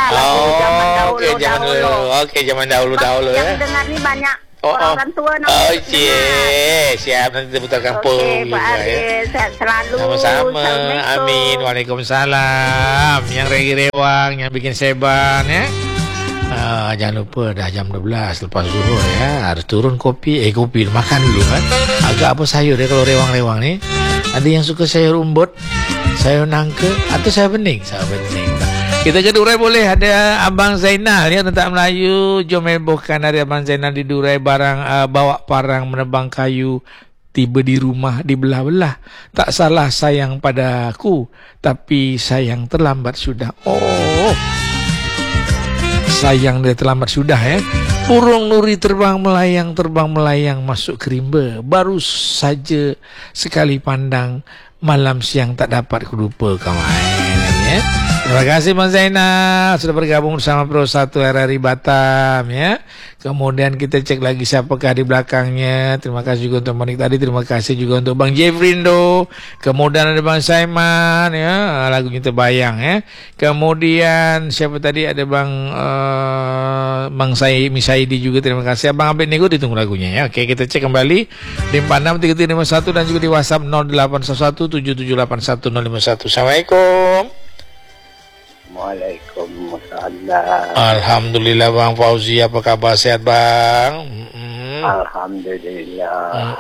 lah lagu zaman dahulu. Okey, zaman dulu. Okey, zaman dahulu yang ya. dengar ni banyak Oh, orang tua nak siap nanti kita putar kampung. Okey, Pak Arif, sehat selalu. Sama-sama. Amin. Waalaikumsalam. Yang regi rewang, yang bikin seban ya. Jangan lupa dah jam 12 lepas zuhur ya. Harus turun kopi makan dulu kan. Agak apa sayur dia kalau rewang-rewang ni. Ada yang suka sayur umbut, sayur nangka atau sayur bening. Kita ke Durai boleh. Ada Abang Zainal ya, tentang Melayu. Jom hebohkan hari Abang Zainal di Durai. Bawa parang menebang kayu, tiba di rumah dibelah-belah. Tak salah sayang padaku, tapi sayang terlambat sudah. Oh, sayang dia terlambat sudah ya. Burung nuri terbang melayang masuk ke rimba. Baru saja sekali pandang, malam siang tak dapat kudupa kawan ya. Terima kasih Bang Zainal sudah bergabung bersama Pro 1 RRI Batam ya. Kemudian kita cek lagi siapakah di belakangnya. Terima kasih juga untuk Monik tadi. Terima kasih juga untuk Bang Jeffrindo. Kemudian ada Bang Saiman ya, lagunya terbayang ya. Kemudian siapa tadi, ada Bang Saidi juga. Terima kasih. Abang Abed Nego ditunggu lagunya ya. Oke, kita cek kembali di 463351 dan juga di WhatsApp 081177810151. Assalamualaikum. Waalaikumsalam. Alhamdulillah Bang Fauzi, apa kabar, sehat Bang? Alhamdulillah.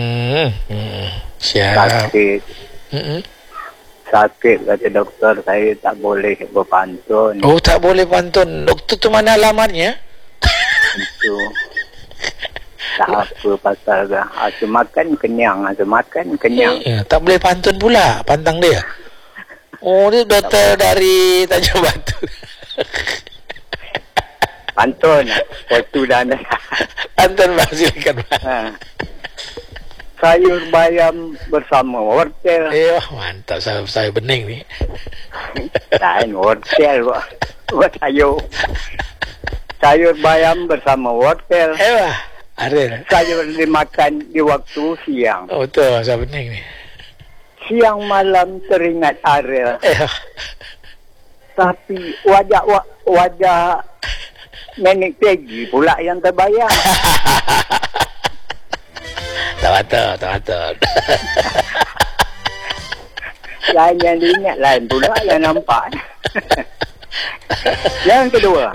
Siap. Sakit kata doktor, saya tak boleh berpantun. Oh, tak boleh pantun. Doktor tu mana alamatnya? Itu tak apa pasal dah. Asa makan kenyang. Ya, tak boleh pantun pula, pantang dia. Oh, dia doktor dari Tanjung Batu. Pantun. Waktu dah ada. Pantun Bang, silakan Bang. Sayur bayam bersama wortel. Mantap, saya bening ni. Lain wortel buat sayur. Sayur bayam bersama wortel. Ada. Sayur dimakan di waktu siang. Oh, betul, saya bening ni. Siang malam teringat Ariel. Tapi wajah Nenek Peggy pula yang terbayang. Tak betul. Lain yang diingat, lain pula yang nampak. Yang kedua.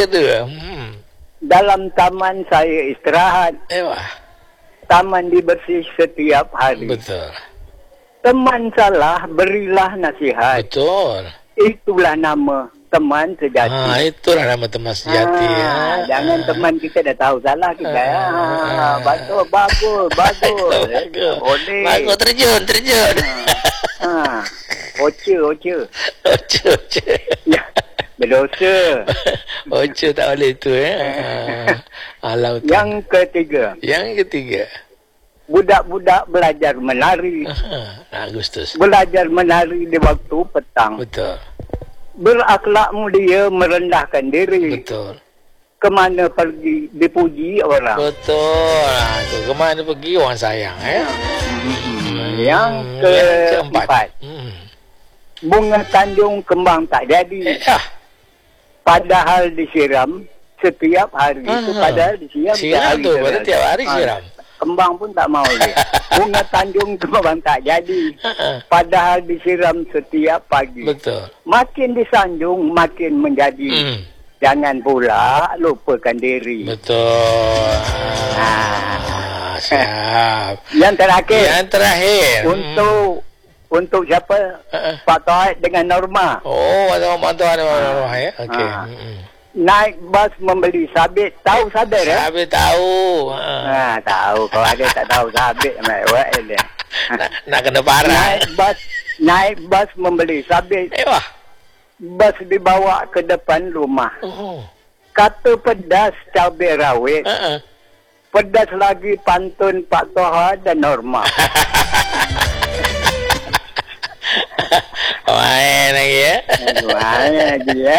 Dalam taman saya istirahat. Taman dibersih setiap hari. Betul. Teman salah, berilah nasihat. Betul. Itulah nama teman sejati. Itulah nama teman sejati. Jangan teman kita dah tahu salah kita. Bagus. Boleh. Bagus, terjun. Oce. Ya, berdosa. Oce tak boleh tu Alau. Yang ketiga. Budak-budak belajar menari. Agustus. Belajar menari di waktu petang. Betul. Berakhlak mulia, merendahkan diri. Betul. Kemana pergi dipuji orang. Betul. Kemana pergi orang sayang Yang keempat. Bunga Tanjung kembang tak jadi. Padahal disiram setiap hari. Itu padahal disiram tu, padahal tiap hari siram. Kembang pun tak mau dia. Bunga Tanjung kembang tak jadi. Padahal disiram setiap pagi. Betul. Makin disanjung, makin menjadi. Jangan pula lupakan diri. Betul. Siap. Yang terakhir. Untuk siapa? Pak Tohid dengan Norma. Oh, ada Norma ya. Okey. Naik bas membeli sabit. Tahu sabit ya? Sabit tahu. Tahu. Kalau ada tak tahu sabit, nak kena parah. Naik bas membeli sabit. Bas dibawa ke depan rumah. Kata pedas cabai rawit. Pedas lagi pantun Pak Toha dan Norma. Main lagi ya. Main lagi ya.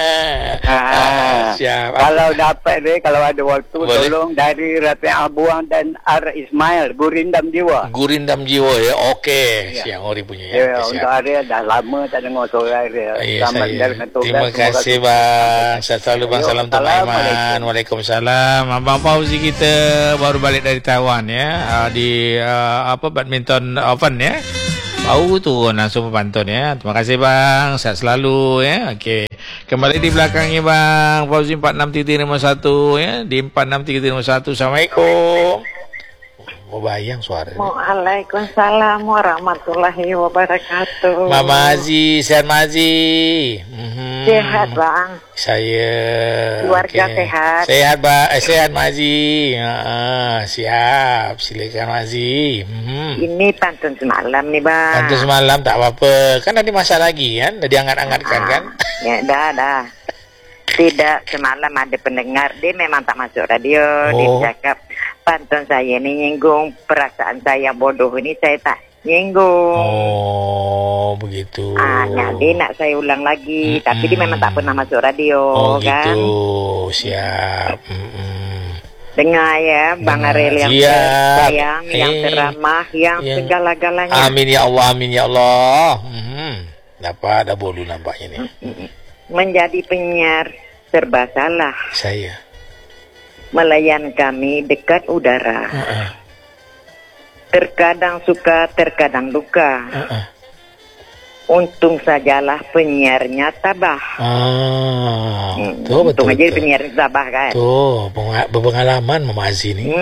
Siap. Kalau dapat deh, kalau ada waktu, Boleh. tolong dari Rafi Abuang dan Ar Ismail, Gurindam Jiwa. Gurindam Jiwa ya. Okey. Siang Ori punya ya. Ya, Okey, untuk siap. Arya dah lama tak dengar suara dia. Ya, Selamat saya. dari Ketua. Terima kasih bang. Saya selalu bang. Salam untuk Aiman. Assalamualaikum. Waalaikumsalam. Abang Fauzi kita baru balik dari Taiwan ya. Di badminton open ya. Baru turun langsung pantun ya. Terima kasih bang. Sehat selalu ya. Okey. Kembali di belakangnya bang Fauzi 46351 ya. Di 46351. Assalamualaikum. Bayang suara. Waalaikumsalam warahmatullahi wabarakatuh. Mama Haji, sehat Mazi. Sehat bang. Saya Keluarga sehat. Sehat Pak, sehat Mazi. Siap. Silakan Mazi. Ini pantun semalam nih bang. Pantun semalam tak apa. Kan ada masa lagi kan? Dah diangkat-angkatkan kan? Ya dah. Tidak, semalam ada pendengar, dia memang tak masuk radio. Dia cakap pantun saya ni nyinggung perasaan saya bodoh ini, saya tak nyinggung. Oh, begitu. Jadi nak saya ulang lagi, tapi dia memang tak pernah masuk radio kan. Gitu. Siap. Dengar ya, Bang Arel yang sayang, yang teramah, yang segala-galanya. Amin ya Allah, amin ya Allah. Dapat dah bolu nampaknya ni. Menjadi penyiar serba salah. Saya Melayan kami dekat udara. Terkadang suka, terkadang duka. Untung sajalah penyiarnya tabah. Untung aja penyiar tabah kan. Tuh, berpengalaman Mama Aziz ni.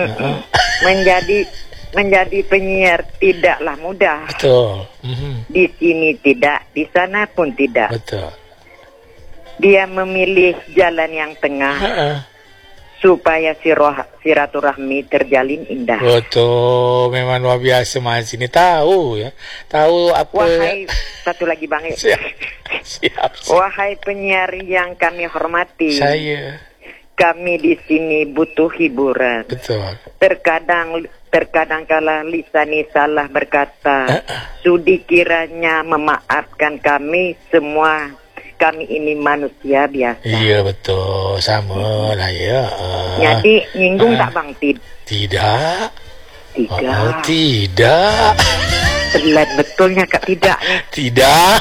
Menjadi penyiar tidaklah mudah. Betul. Di sini tidak, di sana pun tidak. Betul. Dia memilih jalan yang tengah supaya silaturahmi terjalin indah. Betul, memang luar biasa Mas ini tahu ya. Tahu apa. Wahai satu lagi Bang. Siap. Wahai penyiar yang kami hormati. Saya. Kami di sini butuh hiburan. Betul. Terkadang kala lisani salah berkata. Sudi kiranya memaafkan kami semua. Kami ini manusia biasa. Iya betul, sama lah ya. Jadi nyinggung tak Bang? Tidak. Tidak. Tidak. Pelan betulnya Kak tidak ni. Tidak.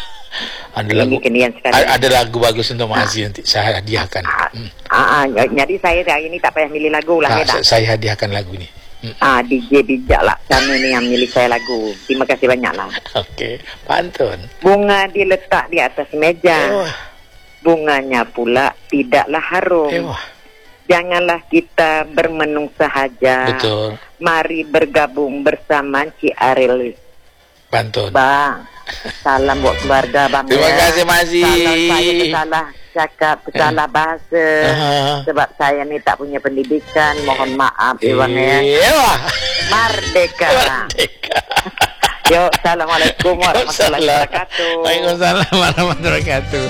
Ada lagu bagus untuk Mak Aziz nanti saya hadiahkan. Jadi saya hari ini tak payah milih lagu lah. Saya hadiahkan lagu ni. DJ bijak lah sana ni yang milih saya lagu. Terima kasih banyak lah. Okey, pantun. Bunga diletak di atas meja. Bunganya pula tidaklah harum. Janganlah kita bermenung sahaja. Betul. Mari bergabung bersama Cik Aril. Pantun. Bang, salam buat keluarga Bang. Terima kasih Mazi. Kalau saya salah cakap, salah bahasa. Sebab saya ni tak punya pendidikan. Mohon maaf Bang ya. Merdeka. Yo, Assalamualaikum warahmatullahi wabarakatuh. Waalaikumsalam warahmatullahi wabarakatuh.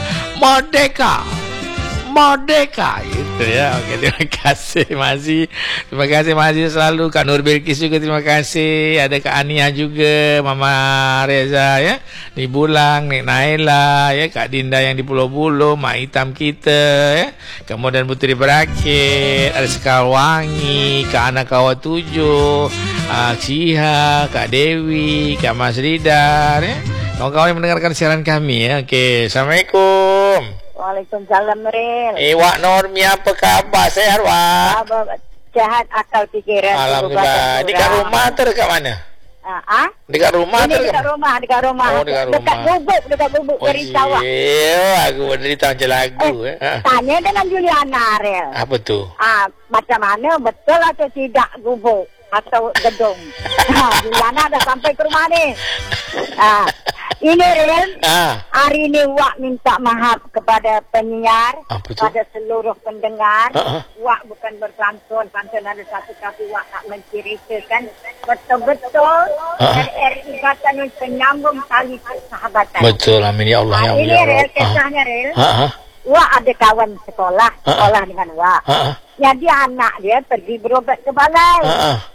Merdeka gitu ya. Okey, terima kasih Mazi. Terima kasih Mazi selalu. Kak Nur Bilkis juga terima kasih. Ada Kak Ania juga, Mama Reza ya. Di Bulang, Nek Naila ya, Kak Dinda yang di Pulau Bulu, Mak Hitam kita ya. Kemudian Putri Berakit, ada Sekar Wangi, Kak Ana Kawat 7, Ciha, Kak Dewi, Kak Mas Ridar ya. Kawan-kawan yang mendengarkan siaran kami ya. Okey, Assalamualaikum. Waalaikumsalam Ril. Wak Normi apa khabar? Sehat Wak? Sehat akal pikiran. Alhamdulillah. Dekat rumah atau dekat mana? Dekat rumah atau dekat rumah? Dekat rumah. Oh, dekat rumah. Dekat gubuk dari Sarawak. Aku menderita macam lagu. Tanya dengan Juliana Ril. Apa tu? Macam mana betul atau tidak gubuk atau gedung? Juliana dah sampai ke rumah ni. Ini Ril, hari ini Wak minta maaf kepada penyiar, kepada seluruh pendengar. Wak bukan berpantun, pantun ada satu tapi Wak tak menceritakan betul-betul dari ikatan penyambung tali persahabatan. Betul, amin ya Allah. Ini Ril, kisahnya Ril. Wak ada kawan sekolah dengan Wak. Jadi anak dia pergi berobat ke balai.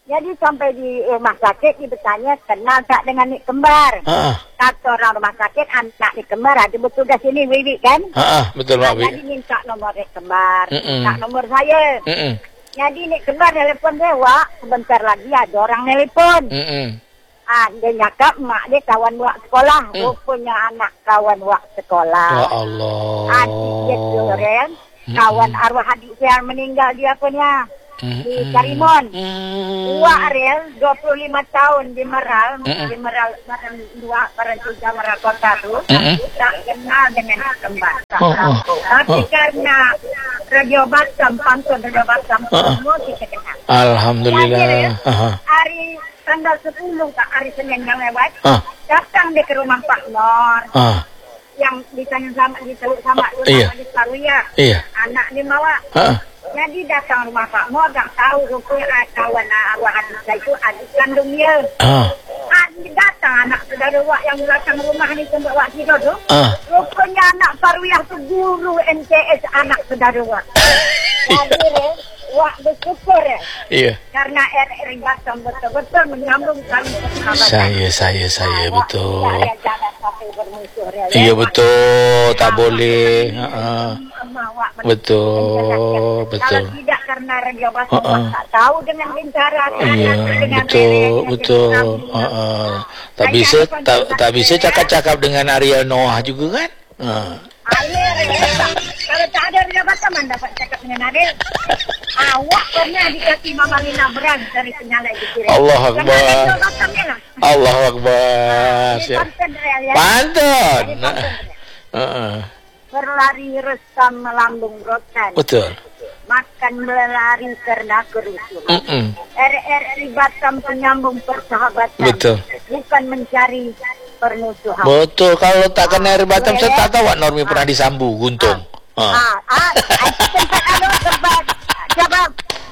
Jadi sampai di rumah sakit dia bertanya kenal tak dengan Nik Kembar. Kata orang rumah sakit anak Nik Kembar ada bertugas sini Wiwi kan? Betul Mak Wi. Jadi minta nombor Nik Kembar, minta nombor saya. Jadi Nik Kembar telepon dia, Wak sebentar lagi ada orang telepon. Dia nyakap mak dia kawan wak sekolah. Rupanya anak kawan wak sekolah. Ya Allah. Adik dia Ren. Kawan arwah adik saya meninggal dia punya. Di Karimun. Wak Ren 25 tahun di Meral. Di Meral 2, Meral 3, Meral Kota tu. Tak kenal dengan Kembar. Tapi karena Radio Batam, pantun Radio Batam semua kita kenal. Alhamdulillah. Hari tanggal 10 tak hari Senin yang lewat, datang dia ke rumah Pak Nor. Yang ditanya sama di Teluk Samak tu sama di Saruya. Anak dia bawa. Jadi datang rumah Pak Nor, tak tahu rupanya kawan arwah adik saya itu adik kandung dia. Datang anak saudara wak yang datang rumah ni tempat wak tidur tu. Rupanya anak Saruyah tu guru MTS anak saudara wak. Jadi wak bersyukur karena RRI Batam betul-betul menyambungkan persahabatan. Saya betul. Iya betul, tak boleh. Betul. Kalau tidak karena Radio Batam tak tahu dengan bintara. Iya betul. Tak bisa cakap-cakap dengan Ariel Noah juga kan? Kalau tak ada Radio Batam mana dapat cakap dengan Ariel. Awak pernah dikasih Mama Lina beras dari Penyalai di Allah Akbar. Allah Akbar. Pantun. Berlari resam melambung rotan. Betul. Makan berlari karena kerusuhan. RRI Batam penyambung persahabatan. Betul. Bukan mencari permusuhan. Betul. Kalau tak kena RRI Batam, saya tak tahu Normi pernah disambu guntung. Siapa?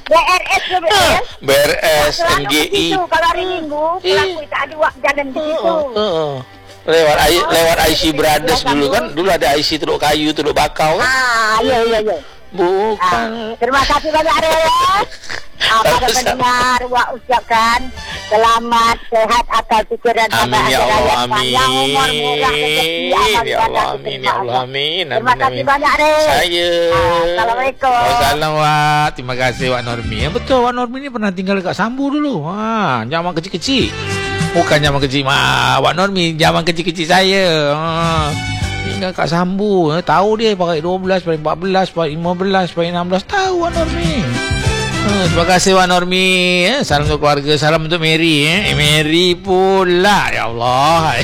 BRS, MGI. Kalau hari Minggu, pelaku tak ada wak jalan di situ. Lewat IC Brothers dulu kan. Dulu ada IC Teluk Kayu, Teluk Bakau kan. Iya. Bukan. Terima kasih banyak Ariel. Pada pendengar, wak ucapkan selamat, sehat, akal, pikiran, amin ya Allah, amin. Umur, murah, rezeki, amal, ya Allah, amin ya Allah, amin. Terima kasih banyak Ariel. Saya. Assalamualaikum. Waalaikumsalam Wak. Terima kasih Wak Normi. Betul, Wak Normi ni pernah tinggal dekat Sambu dulu. Zaman kecil-kecil. Bukan zaman kecil Wak Normi, zaman kecil-kecil saya. Tinggal kat Sambu. Tahu dia pakai 12, pakai 14, pakai 15, pakai 16. Tahu Wak Normi. Terima kasih Wak Normi. Salam untuk keluarga. Salam untuk Mary. Mary pula. Ya Allah.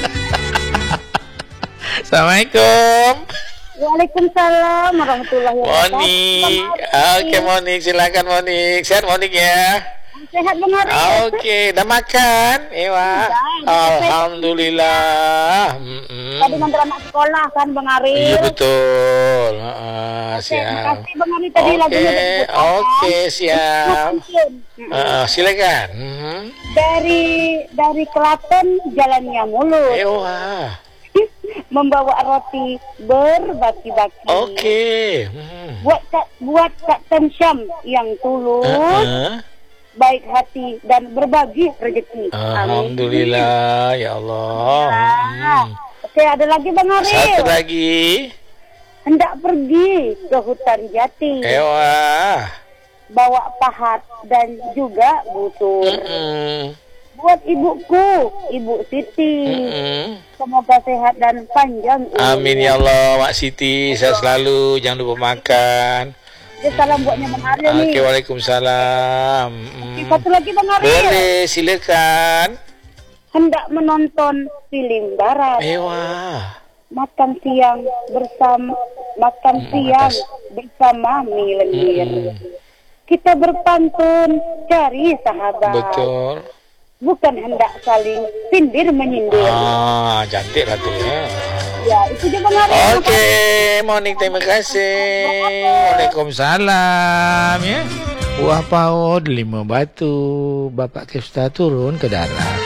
Assalamualaikum. Waalaikumsalam warahmatullahi wabarakatuh. Monik. Okey Monik. Silakan Monik. Sehat Monik ya. Sehat Bang Arif. Okey. Dah makan? Ewa. Alhamdulillah. Tadi ngantar anak sekolah kan Bang Arif. Iya betul. Siap. Terima kasih Bang Arif tadi lagunya. Okey, siap. Silakan. Dari Klaten jalannya mulus. Ewa. Membawa roti berbaki-baki. Okey. Buat Kak Tensyam yang tulus. Baik hati dan berbagi rezeki. Alhamdulillah. Ya Allah. Oke, ada lagi Bang Arif. Satu lagi. Hendak pergi ke hutan jati. Ewa. Bawa pahat dan juga butur. Buat ibuku, Ibu Siti. Semoga sehat dan panjang umur. Amin ya Allah, Mak Siti. Sehat selalu. Jangan lupa makan. Salam buatnya Bang Arif nih. Okey, waalaikumsalam. Satu lagi Bang Arif. Boleh, silakan. Hendak menonton film barat. Ewa. Makan siang bersama mie lendir. Kita berpantun cari sahabat. Betul. Bukan hendak saling sindir menyindir. Cantik lah tu ya. Ya, itu je Bang Arif. Okey, Monik, terima kasih. Waalaikumsalam ya. Buah paut 5 batu. Bapak Kefta turun ke darat.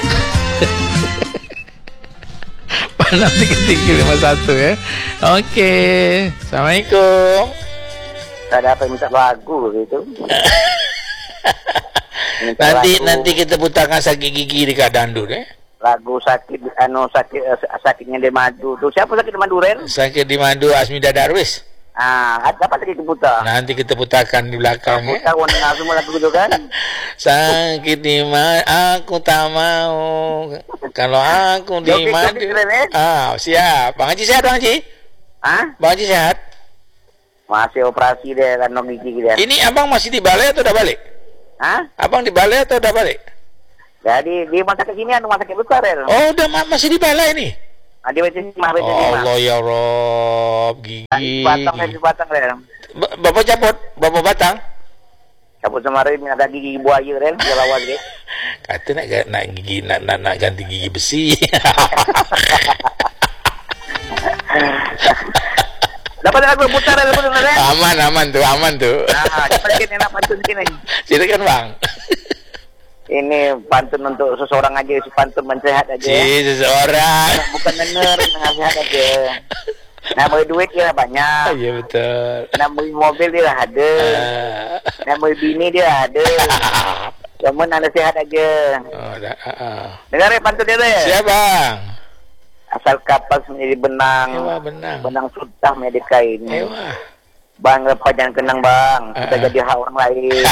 Panas 3351 ya. Okey. Assalamualaikum. Tak ada apa yang minta lagu gitu. Nanti kita putarkan sakit gigi dekat dandut Lagu sakitnya di madu. Tu siapa sakit di madu, Ren? Sakit di madu Asmida Darwis. Dapat lagi kita putar. Nanti kita putarkan di belakang putar warna semua lagu tu kan. Sakit di madu, aku tak mau. Kalau aku di madu. Siap. Bang Haji sehat, Bang Haji? Bang Haji sehat? Masih operasi dia kandung gigi dia. Ini abang masih di balai atau dah balik? Abang di balai atau dah balik? Jadi di rumah sakit sini rumah sakit besar, Ren. Oh, masih di balai ni? Di BC5. Allah ya Rob, gigi. Batang, Ren. Bapak cabut, Bapak batang. Cabut kemarin ada gigi buaya, Ren, dia lawan dia. Kata nak ganti gigi besi. Dapat lagu putar, Ren. Aman tu. Dapat lagi nak pantun sini. Silakan, Bang. Ini pantun untuk seseorang aja, pantun mensehat aja. Seseorang. Bukan benar, nasihat aja. Nak beli duit dia banyak. Ya betul. Nak beli mobil dia ada. Nak beli bini dia ada. Cuma nak nasihat aja. Dengar pantun dia deh. Siap, Bang. Asal kapas menjadi benang. Benang susah menjadi kain. Bang, lepas jangan kenang, Bang. Kita jadi hak orang lain.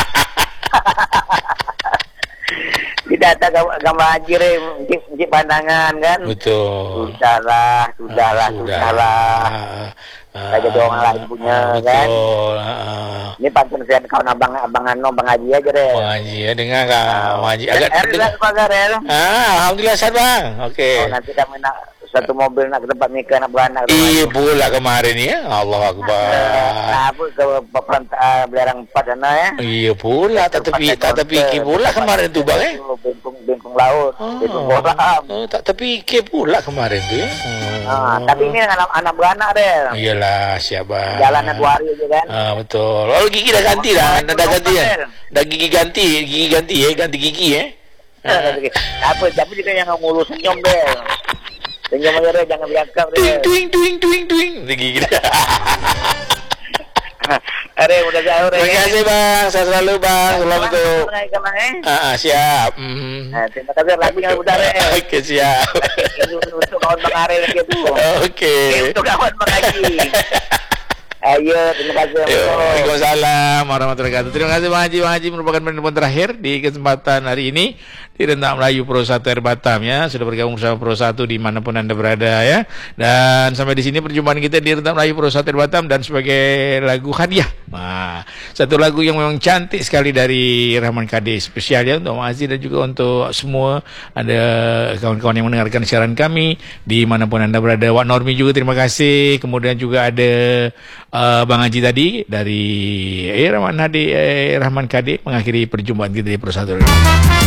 Tidak ada gambar haji, mencik pandangan kan. Betul. Sudahlah. Kita jadi orang lain punya kan. Betul. Ini pantun saya kawan abang Haji aja deh. Bang Haji ya, dengar kan. Bang Haji agak alhamdulillah sehat, Bang. Okey. Nanti kami nak satu mobil nak ke tempat nikah nak beranak. Iya pula kemarin ya. Allah Akbar. Apa ke Belerang 4 sana ya. Iya pula tak terfikir pula kemarin tu, Bang Bengkong laut, bengkong kolam. Tak terfikir pula kemarin tu ya. Tapi ini anak beranak deh. Iyalah, siap, Bang. Jalan 2 hari aja kan. Betul. Oh, gigi dah ganti dah. Dah ganti ya. Dah gigi ganti ganti gigi Apa tapi juga yang ngurus senyum deh. Senyum aja deh, jangan biakap deh. Twing. Gigi dah. Udah jauh deh. Terima kasih, Bang. Saya selalu, Bang. Selamat untuk. Siap. Terima kasih lagunya putar deh. Okey, siap. Ini untuk kawan Bang Arel lagi tu. Okey. Untuk kawan Bang Haji. Ayo, terima kasih. Waalaikumsalam warahmatullahi wabarakatuh. Terima kasih, Bang Haji. Bang Haji merupakan penelpon terakhir di kesempatan hari ini di Rentak Melayu Pro 1 Air Batam ya. Sudah bergabung bersama Pro 1 dimanapun Anda berada ya. Dan sampai di sini perjumpaan kita di Rentak Melayu Pro 1 Air Batam, dan sebagai lagu hadiah. Satu lagu yang memang cantik sekali dari Rahman Kade, spesial ya untuk Mak Aziz dan juga untuk semua ada kawan-kawan yang mendengarkan siaran kami dimanapun Anda berada. Wak Normi juga terima kasih. Kemudian juga ada Bang Haji tadi dari Rahman Kade mengakhiri perjumpaan kita di Pro 1.